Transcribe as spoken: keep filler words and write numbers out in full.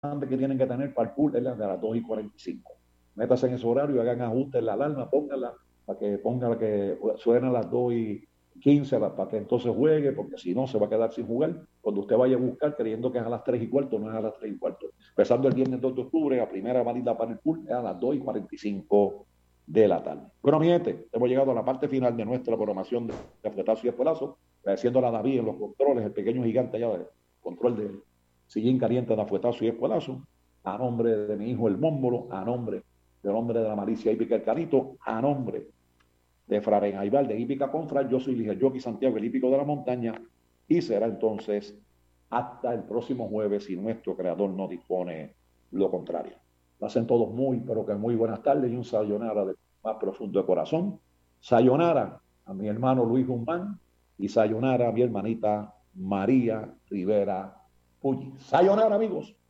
que tienen que tener para el pool es la de las dos y cuarenta y cinco. Métase en ese horario y hagan ajustes en la alarma, pónganla para que ponga que suene a las dos y quince para que entonces juegue, porque si no se va a quedar sin jugar. Cuando usted vaya a buscar creyendo que es a las tres y cuarto, no es a las tres y cuarto. Empezando el viernes dos de octubre, la primera válida para el pool es a las dos y cuarenta y cinco de la tarde. Bueno, mi gente, hemos llegado a la parte final de nuestra programación de Cafetazo y Espuelazo, agradeciendo a David en los controles, el pequeño gigante allá de control de sillín caliente de Afuetazo y Espuelazo, a nombre de mi hijo el Mómbolo, a nombre del hombre de la malicia hípica el Canito, a nombre de Frarenjaibar de Hípica Confra, yo soy Liger Jockey Santiago, el hípico de la montaña, y será entonces hasta el próximo jueves si nuestro creador no dispone lo contrario. Pasen todos muy, pero que muy buenas tardes y un sayonara de más profundo de corazón. Sayonara a mi hermano Luis Guzmán y sayonara a mi hermanita María Rivera Puyi. Sayonara, amigos.